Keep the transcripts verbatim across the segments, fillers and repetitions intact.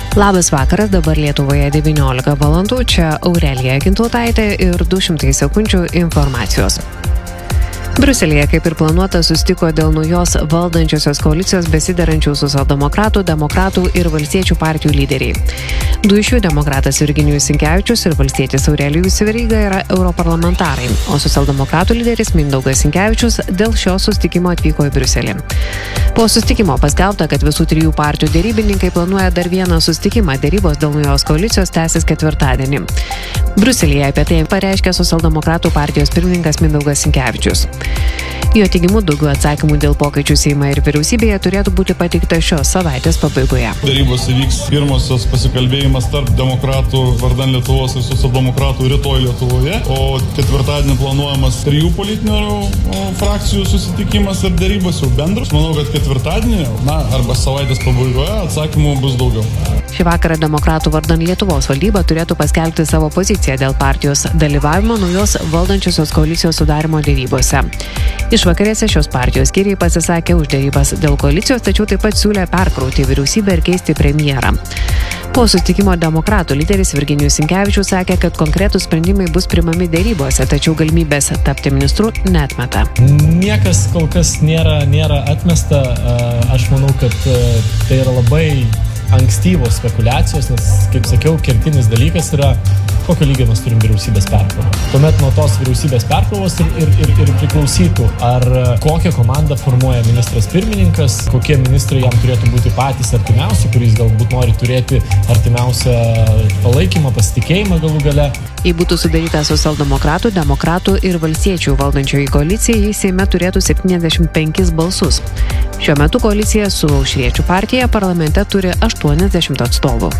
Labas vakaras, dabar Lietuvoje devyniolika valandų, čia Aurelija Gintautaitė ir du šimtai sekundžių informacijos. Briuselyje, kaip ir planuota, susitiko dėl naujos valdančiosios koalicijos besiderančių socialdemokratų, demokratų ir valstiečių partijų lyderiai. Du iš jų, demokratas Virginijus Sinkevičius ir valstietis Aurelijus Veryga, yra europarlamentarai, o socialdemokratų lyderis Mindaugas Sinkevičius dėl šio susitikimo atvyko į Briuselį. Po susitikimo paskelbta, kad visų trijų partijų derybininkai planuoja dar vieną susitikimą, derybos dėl naujos koalicijos tęsis ketvirtadienį. Briuselyje apie tai pareiškė socialdemokratų partijos pirmininkas Mindaugas Sinkevičius. Jo teigimu, daugiau atsakymų dėl pokyčių Seime ir vyriausybėje turėtų būti pateikta šios savaitės pabaigoje. Darybos įvyks pirmosios pasikalbėjimas tarp demokratų vardan Lietuvos ir socialdemokratų rytoj Lietuvoje, o ketvirtadienį planuojamas trijų politinių frakcijų susitikimas ir darybos jau bendros. Manau, kad ketvirtadienį, na, arba savaitės pabaigoje atsakymų bus daugiau. Šį vakarą demokratų vardan Lietuvos valdyba turėtų paskelbti savo poziciją dėl partijos dalyvavimo naujos valdančiosios koalicijos sudarimo dėrybose. Išvakarėse šios partijos skyriai pasisakė už dėrybas dėl koalicijos, tačiau taip pat siūlė perkrauti vyriausybę ir keisti premjerą. Po susitikimo demokratų lyderis Virginijus Sinkevičius sakė, kad konkretūs sprendimai bus priimami dėrybose, tačiau galimybės tapti ministru neatmeta. Niekas kol kas nėra, nėra atmesta. Aš manau, kad tai yra labai ankstyvos spekulacijos, nes, kaip sakiau, kertinis dalykas yra, kokio lygio mes turim vyriausybės perkrovą. Tuomet nuo tos vyriausybės perkrovos ir, ir, ir, ir priklausytų, ar kokią komandą formuoja ministras pirmininkas, kokie ministrai jam turėtų būti patys artimiausi, kuriais galbūt nori turėti artimiausią palaikymą, pasitikėjimą galų gale. Jei būtų sudaryta socialdemokratų, demokratų ir valstiečių valdančioji koalicija, jei Seime turėtų septyniasdešimt penkis balsus. Šiuo metu koalicija su Aušriečių partija parlamente turi aštuoniasdešimt atstovų.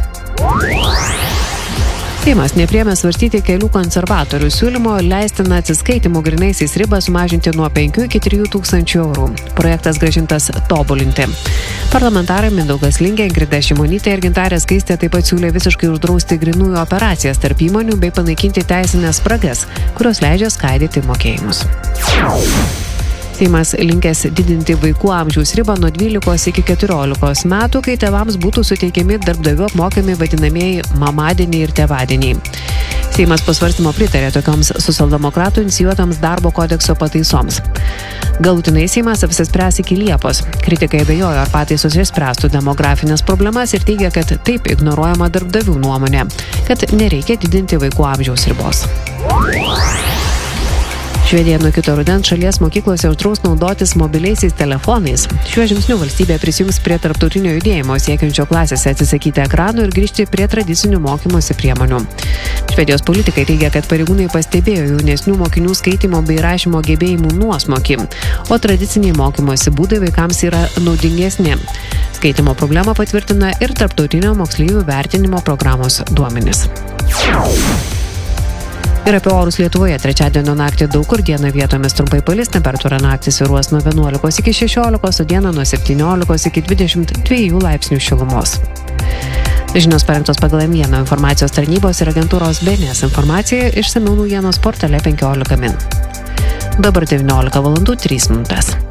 Seimas nepriėmė svarstyti kelių konservatorių siūlymo leistiną atsiskaitimų grynaisiais ribą sumažinti nuo penkių iki trijų tūkstančių eurų. Projektas grąžintas tobulinti. Parlamentarai Mindaugas Lingė, Ingrida Šimonytė ir Gintarė Skaistė taip pat siūlė visiškai uždrausti grynųjų operacijas tarp įmonių bei panaikinti teisinės spragas, kurios leidžia skaidyti mokėjimus. Seimas linkęs didinti vaikų amžiaus ribą nuo dvylikos iki keturiolikos metų, kai tėvams būtų suteikiami darbdavių apmokami vadinamieji mamadieniai ir tėvadieniai. Seimas po svarstymo pritarė tokioms socialdemokratų inicijuotams darbo kodekso pataisoms. Galutinai Seimas apsispręs iki Liepos. Kritikai abejojo, ar pataisos išspręstų demografinės problemas ir teigia, kad taip ignoruojama darbdavių nuomonė, kad nereikia didinti vaikų amžiaus ribos. Švedija nuo kito rudens šalies mokyklose uždraus naudotis mobiliaisiais telefonais. Šiuo žingsniu valstybė prisijungs prie tarptautinio judėjimo siekiančio klasėse atsisakyti ekranų ir grįžti prie tradicinių mokymosi priemonių. Švedijos politikai teigia, kad pareigūnai pastebėjo jaunesnių mokinių skaitymo bei rašymo gebėjimų nuosmukį, o tradiciniai mokymosi būdai vaikams yra naudingesni. Skaitymo problemą patvirtina ir tarptautinio moksleivių vertinimo programos duomenys. Ir apie orus Lietuvoje trečiadienio naktį daug kur dieną vietomis trumpai palis, temperatūra naktį svyruos nuo vienuolikos iki šešiolikos, o dieną nuo septyniolikos iki dvidešimt dviejų laipsnių šilumos. Žinios parengtos pagal Mieno informacijos tarnybos ir agentūros B N S informaciją išsamiau naujienos portale penkiolika min. Dabar devyniolika valandų trys minutės.